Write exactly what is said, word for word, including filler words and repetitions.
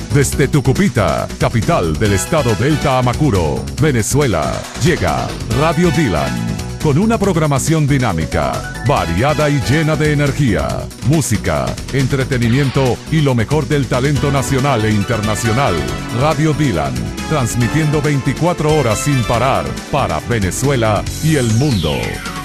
Desde Tucupita, capital del estado Delta Amacuro, Venezuela, llega Radio Dylan, con una programación dinámica, variada y llena de energía, música, entretenimiento y lo mejor del talento nacional e internacional. Radio Dylan, transmitiendo veinticuatro horas sin parar para Venezuela y el mundo.